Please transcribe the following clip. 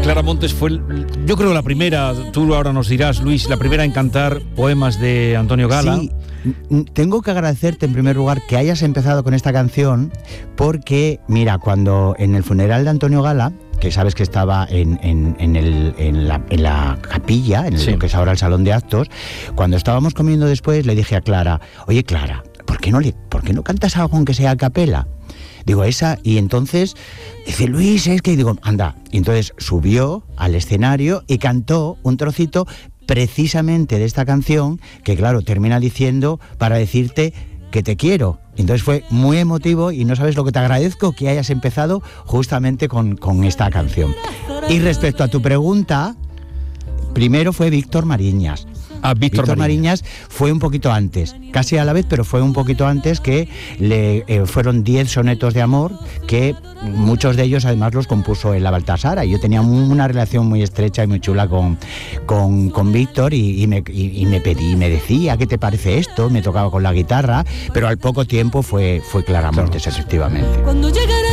Clara Montes fue, yo creo, la primera, tú ahora nos dirás, Luis, la primera en cantar poemas de Antonio Gala. Sí, tengo que agradecerte en primer lugar que hayas empezado con esta canción, porque, mira, cuando en el funeral de Antonio Gala, que sabes que estaba en la capilla, en lo que es ahora el salón de actos, cuando estábamos comiendo después, le dije a Clara, oye, Clara, ¿por qué no cantas algo aunque sea a capela? Digo, esa, y entonces dice, Luis, es que, digo, anda. Y entonces subió al escenario y cantó un trocito precisamente de esta canción, que claro, termina diciendo, para decirte que te quiero. Entonces fue muy emotivo y no sabes lo que te agradezco que hayas empezado justamente con esta canción. Y respecto a tu pregunta, primero fue Víctor Mariñas. Víctor Mariñas fue un poquito antes, casi a la vez, pero fue un poquito antes, que fueron 10 sonetos de amor, que muchos de ellos además los compuso en la Baltasara. Y yo tenía una relación muy estrecha y muy chula con Víctor, y me decía, ¿qué te parece esto? Me tocaba con la guitarra, pero al poco tiempo fue Clara Montes, efectivamente.